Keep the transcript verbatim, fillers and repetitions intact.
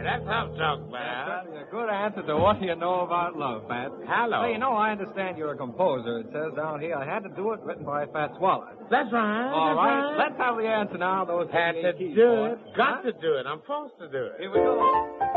That's tough talk, man. That's certainly a good answer to what do you know about love, Pat. Hello. Hey, you know, I understand you're a composer. It says down here I had to do it, written by Fats Waller. That's right. All that's right. right. Let's have the answer now. Those Had to keys, do boy. it. Got Huh? to do it. I'm forced to do it. Here we go.